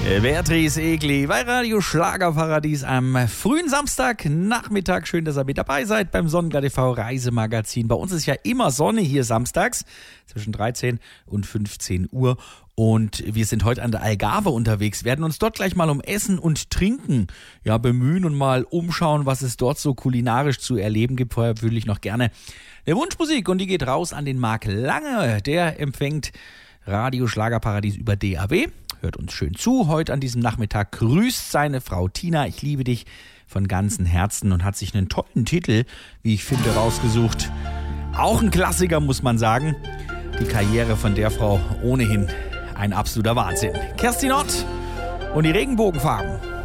Beatrice Egli bei Radio Schlagerparadies am frühen Samstagnachmittag. Schön, dass ihr mit dabei seid beim Sonnenklar TV Reisemagazin. Bei uns ist ja immer Sonne hier samstags zwischen 13 und 15 Uhr. Und wir sind heute an der Algarve unterwegs, werden uns dort gleich mal um Essen und Trinken bemühen und mal umschauen, was es dort so kulinarisch zu erleben gibt. Vorher würde ich noch gerne eine Wunschmusik und die geht raus an den Marc Lange. Der empfängt Radio Schlagerparadies über DAB. Hört uns schön zu. Heute an diesem Nachmittag grüßt seine Frau Tina. Ich liebe dich von ganzem Herzen und hat sich einen tollen Titel, wie ich finde, rausgesucht. Auch ein Klassiker, muss man sagen. Die Karriere von der Frau ohnehin ein absoluter Wahnsinn. Kerstin Ott und die Regenbogenfarben.